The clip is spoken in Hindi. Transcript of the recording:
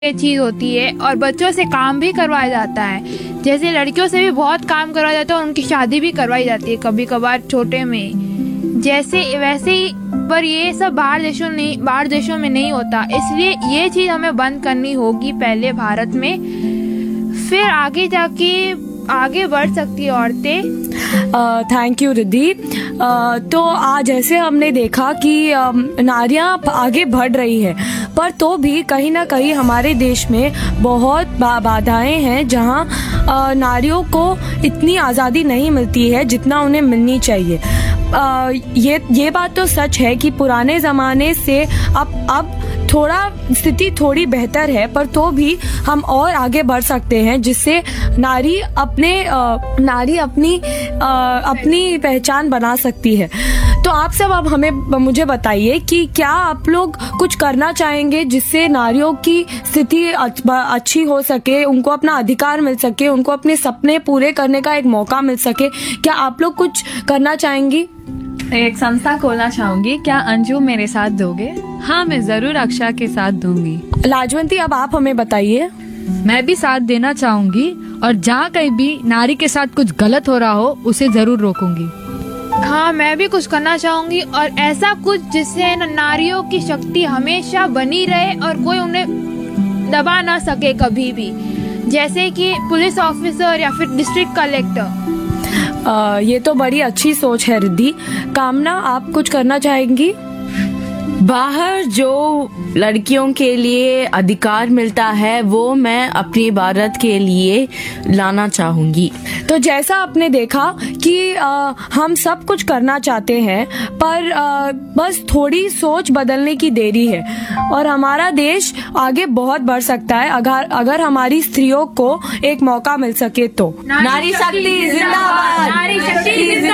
ये चीज होती है और बच्चों से काम भी करवाया जाता है। जैसे लड़कियों से भी बहुत काम करवाया जाता है और उनकी शादी भी करवाई जाती है कभी कभार छोटे में, जैसे वैसे ही। पर ये सब बाहर देशों में नहीं होता, इसलिए ये चीज हमें बंद करनी होगी पहले भारत में, फिर आगे जाके आगे बढ़ सकती है औरतें। Thank you Riddhi. तो आज जैसे हमने देखा कि नारियां आगे बढ़ रही है, पर तो भी कहीं ना कहीं हमारे देश में बहुत बाधाएं हैं जहां नारियों को इतनी आज़ादी नहीं मिलती है जितना उन्हें मिलनी चाहिए। ये बात तो सच है कि पुराने ज़माने से अब थोड़ा स्थिति थोड़ी बेहतर है, पर तो भी हम और आगे बढ़ सकते हैं जिससे नारी अपनी पहचान बना सकती है। तो आप सब अब मुझे बताइए कि क्या आप लोग कुछ करना चाहेंगे जिससे नारियों की स्थिति अच्छी हो सके, उनको अपना अधिकार मिल सके, उनको अपने सपने पूरे करने का एक मौका मिल सके। क्या आप लोग कुछ करना चाहेंगी? एक संस्था खोलना चाहूंगी, क्या अंजू मेरे साथ दोगे? हाँ, मैं जरूर अक्षा के साथ दूंगी। लाजवंती, अब आप हमें बताइए। मैं भी साथ देना चाहूंगी और जहाँ कहीं भी नारी के साथ कुछ गलत हो रहा हो उसे जरूर रोकूंगी। हाँ, मैं भी कुछ करना चाहूंगी और ऐसा कुछ जिससे नारियों की शक्ति हमेशा बनी रहे और कोई उन्हें दबा ना सके कभी भी, जैसे कि पुलिस ऑफिसर या फिर डिस्ट्रिक्ट कलेक्टर। ये तो बड़ी अच्छी सोच है रिद्धि। कामना, आप कुछ करना चाहेंगी? बाहर जो लड़कियों के लिए अधिकार मिलता है वो मैं अपने भारत के लिए लाना चाहूंगी। तो जैसा आपने देखा कि हम सब कुछ करना चाहते हैं, पर बस थोड़ी सोच बदलने की देरी है और हमारा देश आगे बहुत बढ़ सकता है अगर हमारी स्त्रियों को एक मौका मिल सके तो। नारी शक्ति जिंदाबाद। नारी शक्ति